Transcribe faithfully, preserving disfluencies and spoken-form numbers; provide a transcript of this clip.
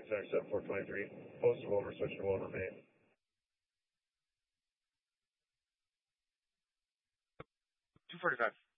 center seven four twenty-three. Posted over, switching to one on eight. two forty-five.